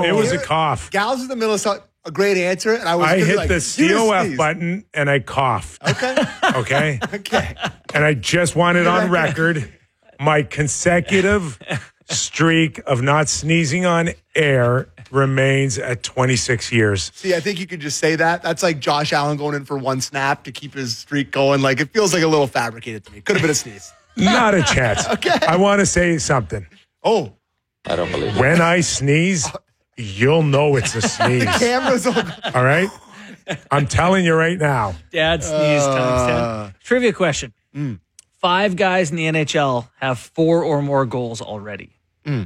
It was a cough. Gals in the middle of a great answer, and I hit like, the COF button and I coughed. Okay. Okay. Okay. And I just wanted on record my consecutive streak of not sneezing on air remains at 26 years. See, I think you could just say that. That's like Josh Allen going in for one snap to keep his streak going. Like, it feels like a little fabricated to me. Could have been a sneeze. Not a chance. Okay. I want to say something. Oh. I don't believe it. When I sneeze, you'll know it's a sneeze. The camera's on. All right? I'm telling you right now. Dad sneeze times 10. Trivia question. 5 guys in the NHL have 4 or more goals already.